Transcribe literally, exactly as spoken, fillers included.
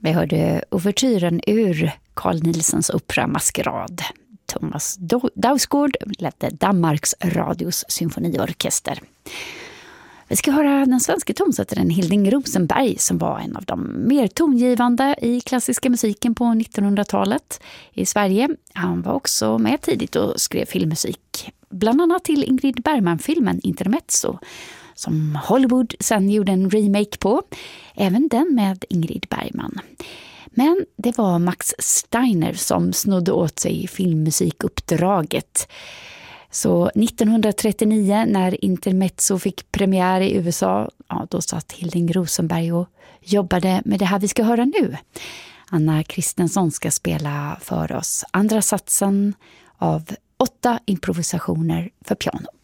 Vi hörde overtyren ur Carl Nielsens opera Maskerad. Thomas Dausgaard ledde Danmarks Radios symfoniorkester. Vi ska höra den svenska tonsättaren Hilding Rosenberg som var en av de mer tongivande i klassiska musiken på nittonhundratalet i Sverige. Han var också med tidigt och skrev filmmusik, bland annat till Ingrid Bergman-filmen Intermezzo, som Hollywood sen gjorde en remake på, även den med Ingrid Bergman. Men det var Max Steiner som snodde åt sig filmmusikuppdraget. Så nittonhundratrettionio, när Intermezzo fick premiär i U S A, ja, då satt Hilding Rosenberg och jobbade med det här vi ska höra nu. Anna Kristensson ska spela för oss andra satsen av åtta improvisationer för piano.